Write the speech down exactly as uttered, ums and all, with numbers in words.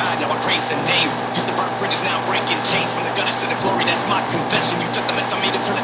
God, now I praise the name. Used to burn bridges, now I'm breaking chains. From the gutters to the glory, that's my confession. You took the mess I made and turned it